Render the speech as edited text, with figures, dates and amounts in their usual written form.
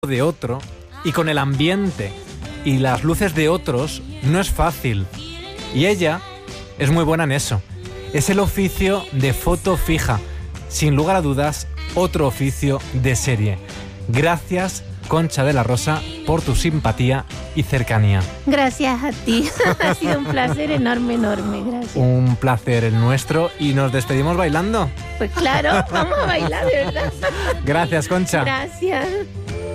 de otro y con el ambiente y las luces de otros no es fácil. Y ella es muy buena en eso. Es el oficio de foto fija. Sin lugar a dudas, otro oficio de serie. Gracias, Concha de la Rosa, por tu simpatía y cercanía. Gracias a ti. Ha sido un placer enorme, enorme. Gracias. Un placer el nuestro y nos despedimos bailando. Pues claro, vamos a bailar, de verdad. Gracias, Concha. Gracias.